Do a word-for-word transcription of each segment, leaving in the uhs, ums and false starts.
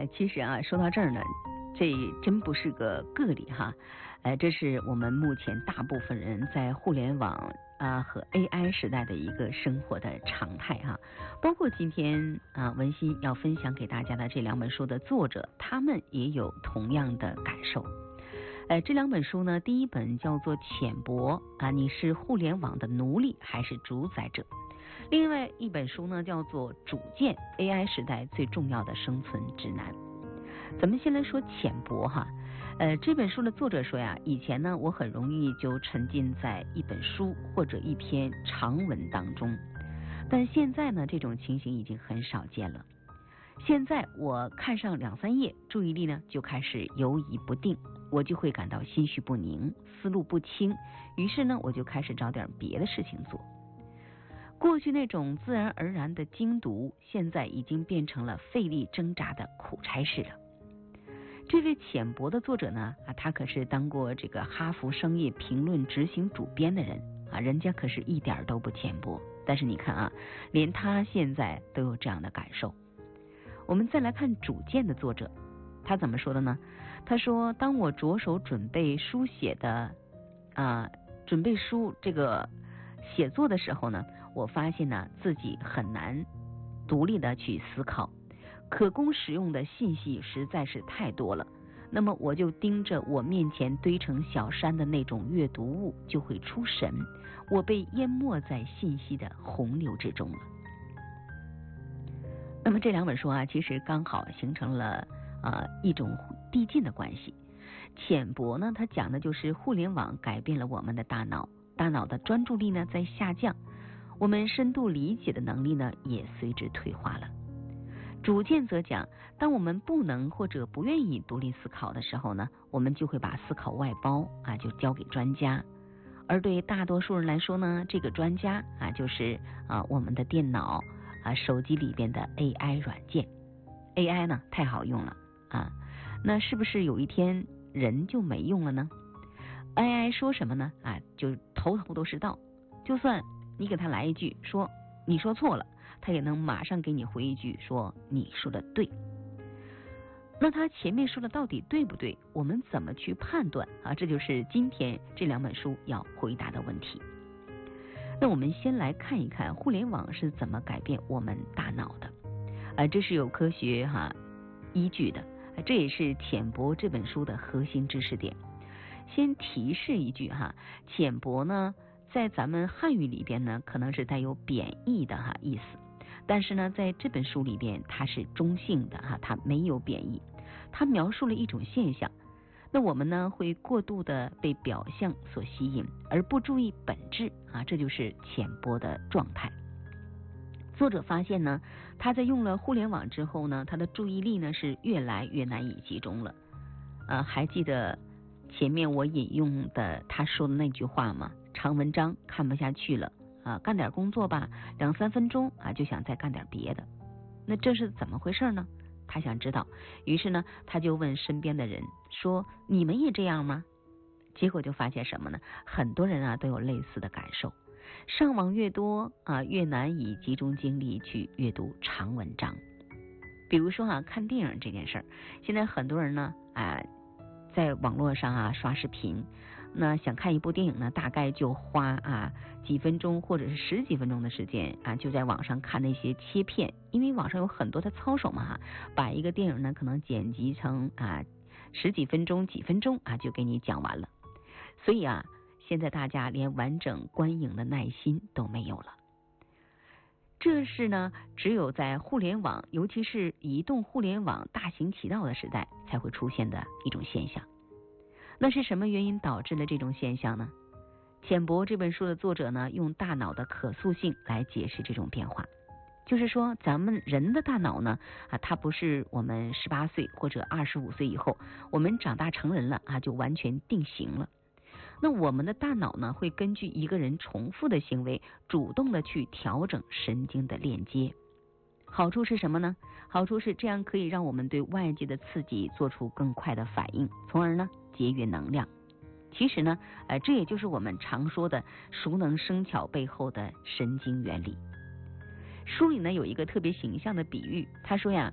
呃，其实啊，说到这儿呢，这真不是个个例哈，呃，这是我们目前大部分人在互联网啊和 A I 时代的一个生活的常态哈。包括今天啊，文心要分享给大家的这两本书的作者，他们也有同样的感受。呃，这两本书呢，第一本叫做《浅薄》啊，你是互联网的奴隶还是主宰者？另外一本书呢，叫做《主见》 A I 时代最重要的生存指南。咱们先来说浅薄哈，呃，这本书的作者说呀，以前呢，我很容易就沉浸在一本书或者一篇长文当中，但现在呢，这种情形已经很少见了。现在我看上两三页，注意力呢就开始游移不定，我就会感到心绪不宁，思路不清，于是呢，我就开始找点别的事情做。过去那种自然而然的精读，现在已经变成了费力挣扎的苦差事了。这位浅薄的作者呢，啊，他可是当过这个哈佛商业评论执行主编的人啊，人家可是一点都不浅薄。但是你看啊，连他现在都有这样的感受。我们再来看主见的作者，他怎么说的呢？他说，当我着手准备书写的啊，准备书这个写作的时候呢，我发现呢自己很难独立的去思考，可供使用的信息实在是太多了。那么我就盯着我面前堆成小山的那种阅读物，就会出神，我被淹没在信息的洪流之中了。那么这两本书啊，其实刚好形成了呃一种递进的关系。浅薄呢，它讲的就是互联网改变了我们的大脑，大脑的专注力呢在下降，我们深度理解的能力呢也随之退化了。主见则讲，当我们不能或者不愿意独立思考的时候呢，我们就会把思考外包啊，就交给专家。而对大多数人来说呢，这个专家啊就是啊我们的电脑啊手机里边的 A I 软件。A I 呢太好用了啊，那是不是有一天人就没用了呢？ A I 说什么呢啊，就头头都是道，就算你给他来一句说你说错了，他也能马上给你回一句说你说的对。那他前面说的到底对不对，我们怎么去判断啊？这就是今天这两本书要回答的问题。那我们先来看一看互联网是怎么改变我们大脑的啊，这是有科学哈、啊、依据的，这也是浅薄这本书的核心知识点。先提示一句哈，浅薄呢在咱们汉语里边呢可能是带有贬义的哈意思，但是呢在这本书里边它是中性的哈，它没有贬义，它描述了一种现象。那我们呢会过度的被表象所吸引，而不注意本质啊，这就是浅薄的状态。作者发现呢，他在用了互联网之后呢，他的注意力呢是越来越难以集中了。呃，还记得前面我引用的他说的那句话吗？长文章看不下去了啊，干点工作吧，两三分钟啊就想再干点别的。那这是怎么回事呢？他想知道，于是呢他就问身边的人说，你们也这样吗？结果就发现什么呢？很多人啊都有类似的感受，上网越多啊越难以集中精力去阅读长文章。比如说啊看电影这件事儿，现在很多人呢啊在网络上啊刷视频，那想看一部电影呢，大概就花啊几分钟或者是十几分钟的时间啊，就在网上看那些切片，因为网上有很多的操手嘛哈，把一个电影呢可能剪辑成啊十几分钟、几分钟啊就给你讲完了。所以啊，现在大家连完整观影的耐心都没有了。这是呢，只有在互联网，尤其是移动互联网大行其道的时代才会出现的一种现象。那是什么原因导致了这种现象呢？浅薄这本书的作者呢，用大脑的可塑性来解释这种变化。就是说，咱们人的大脑呢，啊，它不是我们十八岁或者二十五岁以后，我们长大成人了啊，就完全定型了。那我们的大脑呢，会根据一个人重复的行为，主动的去调整神经的链接。好处是什么呢？好处是这样可以让我们对外界的刺激做出更快的反应，从而呢节约能量。其实呢，呃，这也就是我们常说的熟能生巧背后的神经原理。书里呢有一个特别形象的比喻，他说呀，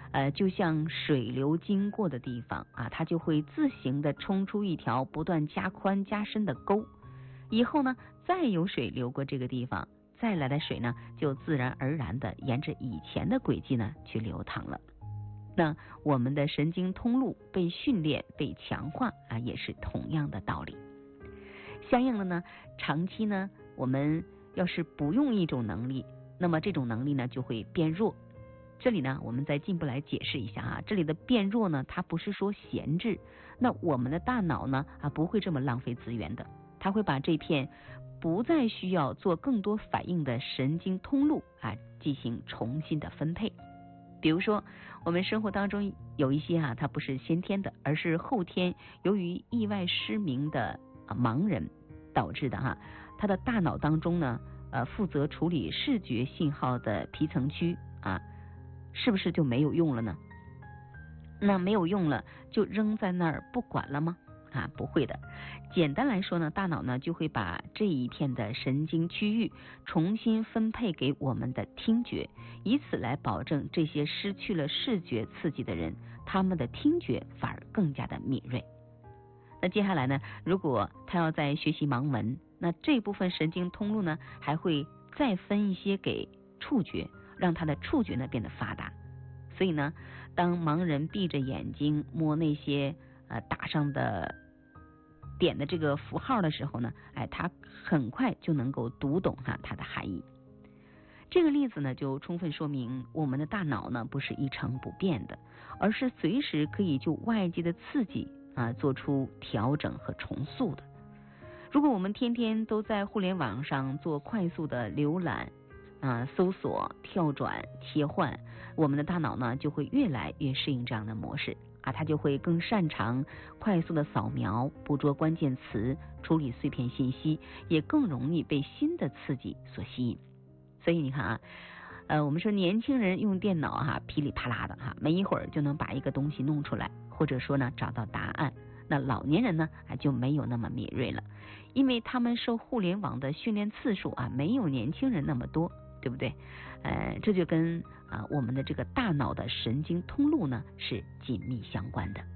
呃，就像水流经过的地方啊，它就会自行的冲出一条不断加宽加深的沟。以后呢，再有水流过这个地方，再来的水呢，就自然而然的沿着以前的轨迹呢去流淌了。那我们的神经通路被训练、被强化啊，也是同样的道理。相应的呢，长期呢，我们要是不用一种能力，那么这种能力呢就会变弱。这里呢，我们再进一步来解释一下啊，这里的变弱呢，它不是说闲置，那我们的大脑呢啊不会这么浪费资源的，它会把这片不再需要做更多反应的神经通路啊进行重新的分配。比如说，我们生活当中有一些啊，它不是先天的，而是后天由于意外失明的啊盲人导致的哈、啊，他的大脑当中呢，呃，负责处理视觉信号的皮层区啊。是不是就没有用了呢？那没有用了就扔在那儿不管了吗？啊，不会的。简单来说呢，大脑呢就会把这一片的神经区域重新分配给我们的听觉，以此来保证这些失去了视觉刺激的人，他们的听觉反而更加的敏锐。那接下来呢，如果他要在学习盲文，那这部分神经通路呢还会再分一些给触觉，让他的触觉呢变得发达。所以呢，当盲人闭着眼睛摸那些呃打上的点的这个符号的时候呢，哎，他很快就能够读懂哈它的含义。这个例子呢，就充分说明我们的大脑呢不是一成不变的，而是随时可以就外界的刺激啊做出调整和重塑的。如果我们天天都在互联网上做快速的浏览啊、搜索、跳转、切换，我们的大脑呢就会越来越适应这样的模式啊，它就会更擅长快速的扫描、捕捉关键词、处理碎片信息，也更容易被新的刺激所吸引。所以你看啊，呃，我们说年轻人用电脑哈、啊、噼里啪啦的哈，没一会儿就能把一个东西弄出来，或者说呢找到答案。那老年人呢啊就没有那么敏锐了，因为他们受互联网的训练次数啊没有年轻人那么多，对不对？呃，这就跟啊我们的这个大脑的神经通路呢是紧密相关的。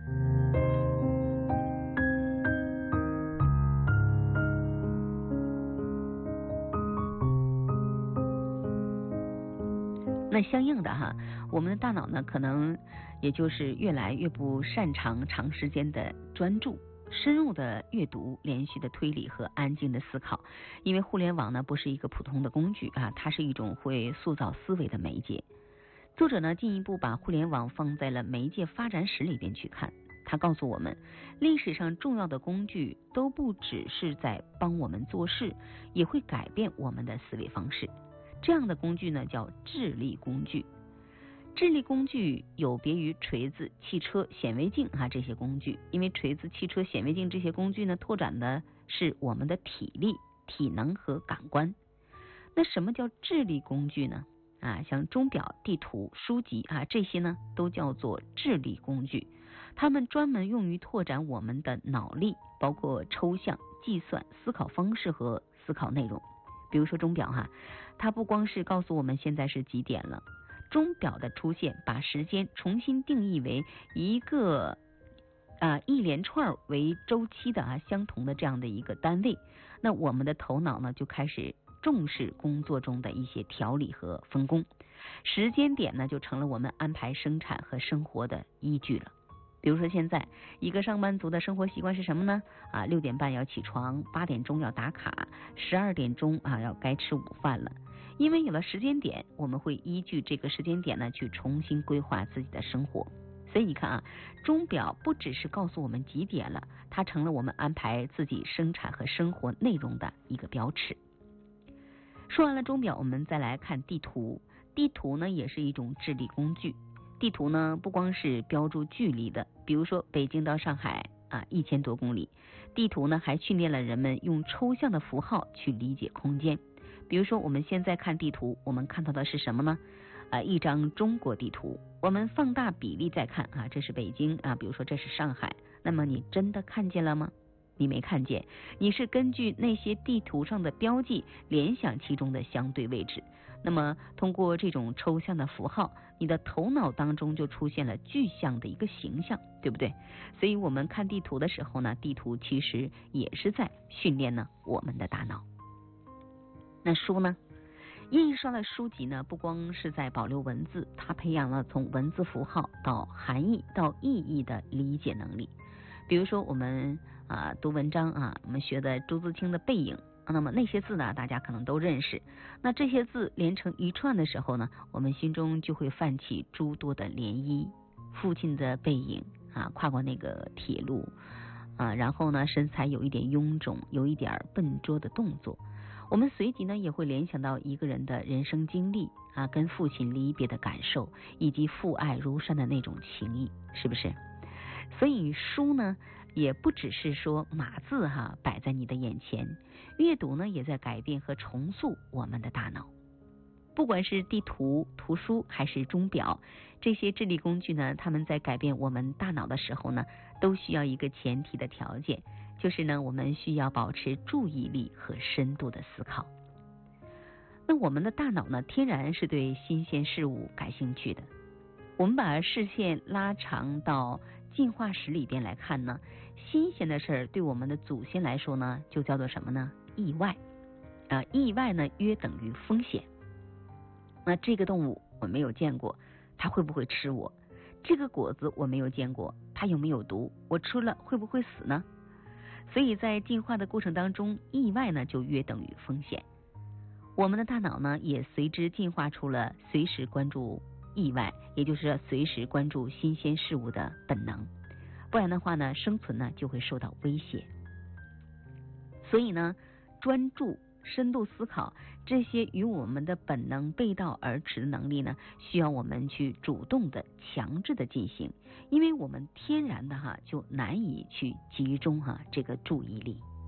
那相应的哈，我们的大脑呢，可能也就是越来越不擅长长时间的专注、深入的阅读、连续的推理和安静的思考，因为互联网呢不是一个普通的工具啊，它是一种会塑造思维的媒介。作者呢进一步把互联网放在了媒介发展史里边去看，他告诉我们，历史上重要的工具都不只是在帮我们做事，也会改变我们的思维方式。这样的工具呢叫智力工具。智力工具有别于锤子、汽车、显微镜啊这些工具，因为锤子、汽车、显微镜这些工具呢拓展的是我们的体力、体能和感官。那什么叫智力工具呢？啊，像钟表、地图、书籍啊这些呢都叫做智力工具，它们专门用于拓展我们的脑力，包括抽象、计算、思考方式和思考内容。比如说钟表哈，它不光是告诉我们现在是几点了，钟表的出现把时间重新定义为一个啊一连串为周期的啊相同的这样的一个单位，那我们的头脑呢就开始重视工作中的一些条理和分工，时间点呢就成了我们安排生产和生活的依据了。比如说现在一个上班族的生活习惯是什么呢？啊，六点半要起床，八点钟要打卡，十二点钟啊要该吃午饭了。因为有了时间点，我们会依据这个时间点呢去重新规划自己的生活。所以你看啊，钟表不只是告诉我们几点了，它成了我们安排自己生产和生活内容的一个标尺。说完了钟表，我们再来看地图。地图呢也是一种智力工具。地图呢不光是标注距离的，比如说北京到上海啊一千多公里，地图呢还训练了人们用抽象的符号去理解空间。比如说我们现在看地图，我们看到的是什么呢？啊，一张中国地图，我们放大比例再看啊，这是北京啊，比如说这是上海，那么你真的看见了吗？ 你没看见，你是根据那些地图上的标记联想其中的相对位置。那么通过这种抽象的符号，你的头脑当中就出现了具象的一个形象，对不对？所以我们看地图的时候呢，地图其实也是在训练呢我们的大脑。那书呢？印刷的书籍呢，不光是在保留文字，它培养了从文字符号到含义到意义的理解能力。比如说我们啊读文章啊，我们学的朱自清的《背影》，那么那些字呢，大家可能都认识。那这些字连成一串的时候呢，我们心中就会泛起诸多的涟漪。父亲的背影啊，跨过那个铁路啊，然后呢，身材有一点臃肿，有一点笨拙的动作。我们随即呢也会联想到一个人的人生经历啊，跟父亲离别的感受，以及父爱如山的那种情谊，是不是？所以书呢也不只是说码字哈摆在你的眼前，阅读呢也在改变和重塑我们的大脑。不管是地图、图书还是钟表，这些智力工具呢，他们在改变我们大脑的时候呢，都需要一个前提的条件，就是呢，我们需要保持注意力和深度的思考。那我们的大脑呢，天然是对新鲜事物感兴趣的。我们把视线拉长到进化史里边来看呢，新鲜的事儿对我们的祖先来说呢，就叫做什么呢？意外。呃，意外呢，约等于风险。那这个动物我没有见过，它会不会吃我？这个果子我没有见过，它有没有毒？我吃了会不会死呢？所以在进化的过程当中，意外呢就约等于风险。我们的大脑呢也随之进化出了随时关注意外，也就是随时关注新鲜事物的本能，不然的话呢，生存呢就会受到威胁。所以呢，专注、深度思考这些与我们的本能背道而驰的能力呢，需要我们去主动的、强制的进行，因为我们天然的哈就难以去集中哈这个注意力。